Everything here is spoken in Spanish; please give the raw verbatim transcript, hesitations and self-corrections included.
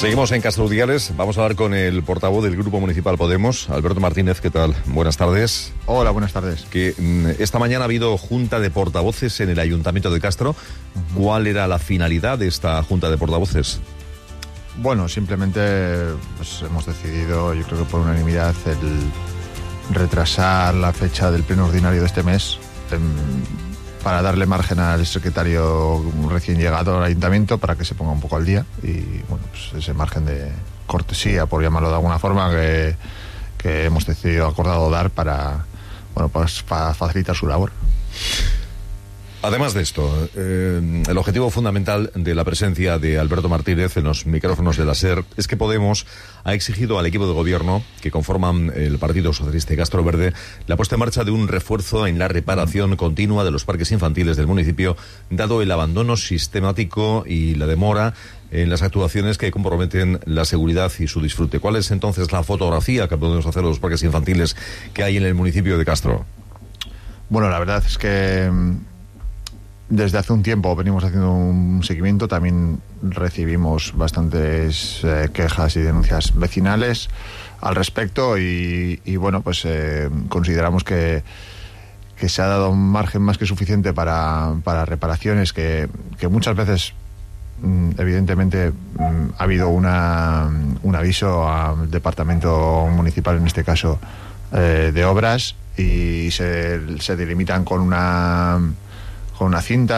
Seguimos en Castro Urdiales. Vamos a hablar con el portavoz del Grupo Municipal Podemos, Alberto Martínez. ¿Qué tal? Buenas tardes. Hola, buenas tardes. Que mm, esta mañana ha habido junta de portavoces en el Ayuntamiento de Castro. Uh-huh. ¿Cuál era la finalidad de esta junta de portavoces? Bueno, simplemente pues, hemos decidido, yo creo que por unanimidad, el retrasar la fecha del pleno ordinario de este mes eh, para darle margen al secretario recién llegado al ayuntamiento para que se ponga un poco al día y, bueno, pues ese margen de cortesía, por llamarlo de alguna forma, que, que hemos decidido, acordado dar para, bueno, pues, para facilitar su labor. Además de esto, eh, el objetivo fundamental de la presencia de Alberto Martínez en los micrófonos de la SER es que Podemos ha exigido al equipo de gobierno que conforman el Partido Socialista y Castro Verde la puesta en marcha de un refuerzo en la reparación continua de los parques infantiles del municipio, dado el abandono sistemático y la demora en las actuaciones que comprometen la seguridad y su disfrute. ¿Cuál es entonces la fotografía que podemos hacer de los parques infantiles que hay en el municipio de Castro? Bueno, la verdad es que desde hace un tiempo venimos haciendo un seguimiento. También recibimos bastantes eh, quejas y denuncias vecinales al respecto y, y bueno, pues eh, consideramos que, que se ha dado un margen más que suficiente para, para reparaciones que, que muchas veces mm, evidentemente mm, ha habido una, un aviso al departamento municipal, en este caso eh, de obras, y se, se delimitan con una con una cinta